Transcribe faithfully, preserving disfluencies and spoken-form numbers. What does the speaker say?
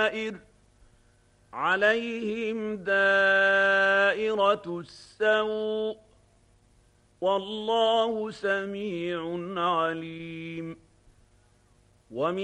الدوائر عليهم دائرة السوء والله سميع عليم. ومن